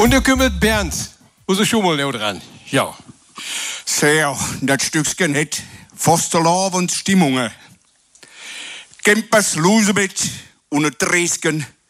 Und da kümmert Bernd. Unser Schummel noch dran. Ja. Sehr, das Stückchen hat Fastelavond Stimmungen. Kempers Lusebett und ein Tresken